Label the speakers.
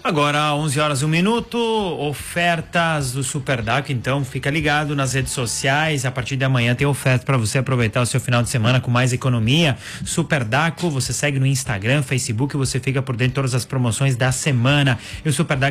Speaker 1: Agora, 11h01, ofertas do Super DACO, então fica ligado nas redes sociais, a partir de amanhã tem oferta para você aproveitar o seu final de semana com mais economia. Super DACO, você segue no Instagram, Facebook, você fica por dentro de todas as promoções da semana. E o Super DACO